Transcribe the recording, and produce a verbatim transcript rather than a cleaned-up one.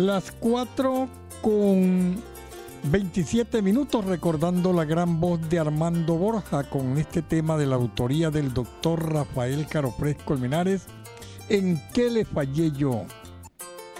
Las cuatro con veintisiete minutos, recordando la gran voz de Armando Borja con este tema de la autoría del doctor Rafael Caro Fresco Colmenares, ¿En qué le fallé yo?